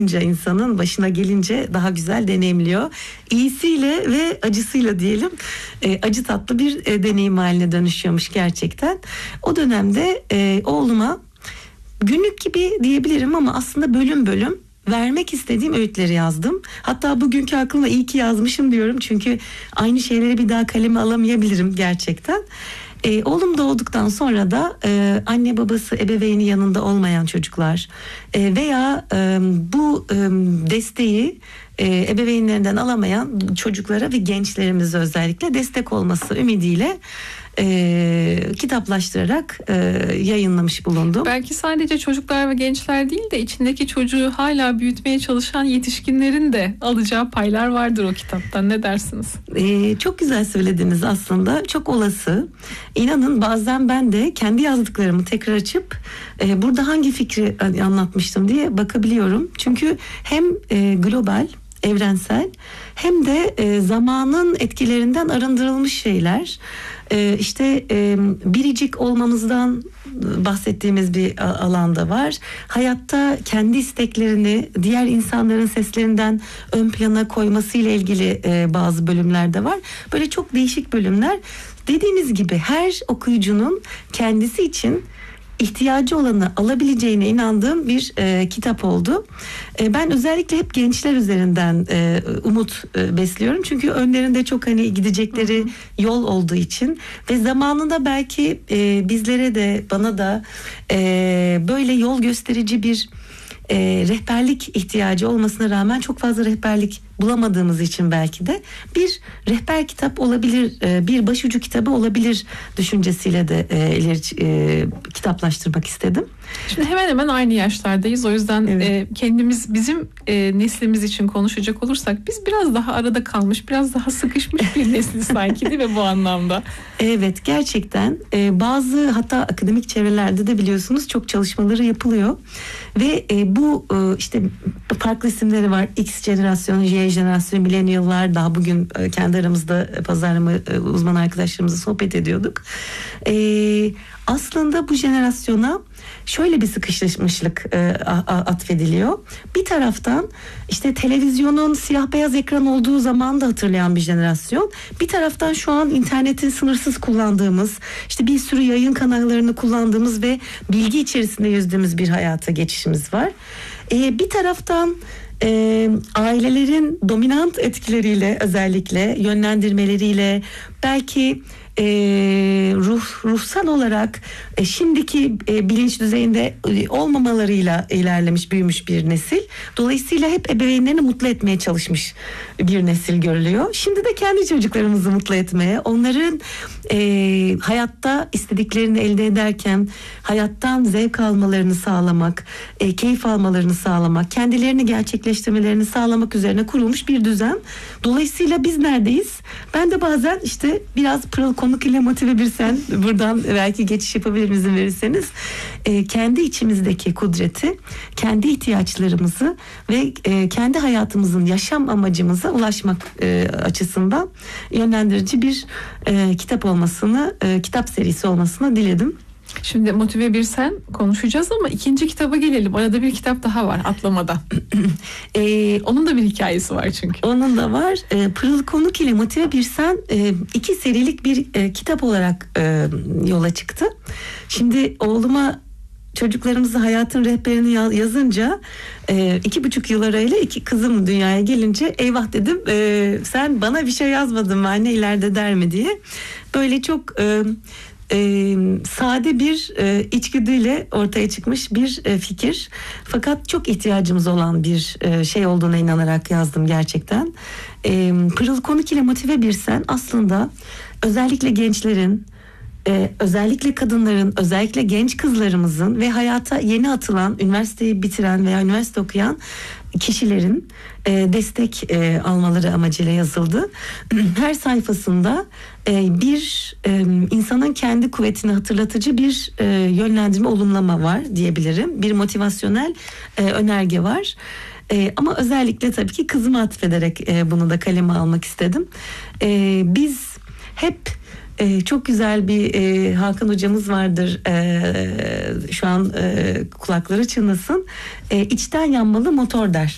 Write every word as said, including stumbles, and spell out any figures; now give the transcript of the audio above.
insanın başına gelince daha güzel deneyimliyor. İyisiyle ve acısıyla diyelim e, acı tatlı bir e, deneyim haline dönüşüyormuş gerçekten. O dönemde e, oğluma günlük gibi diyebilirim ama aslında bölüm bölüm vermek istediğim öğütleri yazdım. Hatta bugünkü aklımla iyi ki yazmışım diyorum. Çünkü aynı şeyleri bir daha kaleme alamayabilirim gerçekten. Ee, oğlum doğduktan sonra da e, anne babası ebeveyni yanında olmayan çocuklar e, veya e, bu e, desteği e, ebeveynlerinden alamayan çocuklara ve gençlerimize özellikle destek olması ümidiyle e, kitaplaştırarak e, yayınlamış bulundum. Belki sadece çocuklar ve gençler değil de içindeki çocuğu hala büyütmeye çalışan yetişkinlerin de alacağı paylar vardır o kitaptan. Ne dersiniz? E, çok güzel söylediniz aslında. Çok olası. İnanın bazen ben de kendi yazdıklarımı tekrar açıp e, burada hangi fikri anlatmıştım diye bakabiliyorum. Çünkü hem e, global, evrensel hem de e, zamanın etkilerinden arındırılmış şeyler. E, işte e, biricik olmamızdan bahsettiğimiz bir alanda var. Hayatta kendi isteklerini diğer insanların seslerinden ön plana koymasıyla ilgili e, bazı bölümler de var. Böyle çok değişik bölümler. Dediğiniz gibi her okuyucunun kendisi için ihtiyacı olanı alabileceğine inandığım bir e, kitap oldu. E, ben özellikle hep gençler üzerinden e, umut e, besliyorum. Çünkü önlerinde çok hani gidecekleri hı hı. yol olduğu için ve zamanında belki e, bizlere de bana da e, böyle yol gösterici bir e, rehberlik ihtiyacı olmasına rağmen çok fazla rehberlik bulamadığımız için belki de bir rehber kitap olabilir, bir başucu kitabı olabilir düşüncesiyle de e, ileri e, kitaplaştırmak istedim. Şimdi hemen hemen aynı yaşlardayız. O yüzden evet. e, kendimiz bizim e, neslimiz için konuşacak olursak biz biraz daha arada kalmış, biraz daha sıkışmış bir nesli sanki değil mi bu anlamda? Evet, gerçekten e, bazı hatta akademik çevrelerde de biliyorsunuz çok çalışmaları yapılıyor ve e, bu e, işte farklı isimleri var. X jenerasyonu, Y jenerasyonu, millennial'lar, daha bugün e, kendi aramızda pazarlama e, uzman arkadaşlarımızla sohbet ediyorduk. E, aslında bu jenerasyona şöyle bir sıkışmışlık e, atfediliyor. Bir taraftan işte televizyonun siyah beyaz ekran olduğu zamanı da hatırlayan bir jenerasyon. Bir taraftan şu an internetin sınırsız kullandığımız, işte bir sürü yayın kanallarını kullandığımız ve bilgi içerisinde yüzdüğümüz bir hayata geçişimiz var. E, bir taraftan e, ailelerin dominant etkileriyle, özellikle yönlendirmeleriyle, belki E, ruh ruhsal olarak e, şimdiki e, bilinç düzeyinde e, olmamalarıyla ilerlemiş, büyümüş bir nesil. Dolayısıyla hep ebeveynlerini mutlu etmeye çalışmış bir nesil görülüyor. Şimdi de kendi çocuklarımızı mutlu etmeye, onların e, hayatta istediklerini elde ederken hayattan zevk almalarını sağlamak, e, keyif almalarını sağlamak, kendilerini gerçekleştirmelerini sağlamak üzerine kurulmuş bir düzen. Dolayısıyla biz neredeyiz? Ben de bazen işte biraz pırıl konuk ile motive bir sen, buradan belki geçiş yapabilir izin verirseniz, e, kendi içimizdeki kudreti, kendi ihtiyaçlarımızı ve e, kendi hayatımızın yaşam amacımıza ulaşmak e, açısından yönlendirici bir e, kitap olmasını, e, kitap serisi olmasını diledim. Şimdi motive bir sen konuşacağız ama ikinci kitaba gelelim. Arada bir kitap daha var atlamadan. ee, onun da bir hikayesi var çünkü. Onun da var. E, Pırıl Konuk ile Motive bir sen e, iki serilik bir e, kitap olarak e, yola çıktı. Şimdi oğluma çocuklarımızı hayatın rehberini yazınca e, iki buçuk yıl arayla iki kızım dünyaya gelince eyvah dedim, e, sen bana bir şey yazmadın mı anne, ileride der mi diye. Böyle çok E, Ee, sade bir e, içgüdüyle ortaya çıkmış bir e, fikir. Fakat çok ihtiyacımız olan bir e, şey olduğuna inanarak yazdım gerçekten. E, Pırıl Konuk ile Motive bir sen aslında özellikle gençlerin, Ee, özellikle kadınların, özellikle genç kızlarımızın ve hayata yeni atılan, üniversiteyi bitiren veya üniversite okuyan kişilerin e, destek e, almaları amacıyla yazıldı. Her sayfasında e, bir e, insanın kendi kuvvetini hatırlatıcı bir e, yönlendirme, olumlama var diyebilirim. Bir motivasyonel e, önerge var. E, ama özellikle tabii ki kızıma atfederek e, bunu da kaleme almak istedim. E, biz hep Ee, çok güzel bir e, Hakan hocamız vardır, e, şu an e, kulakları çınlasın, e, içten yanmalı motor der.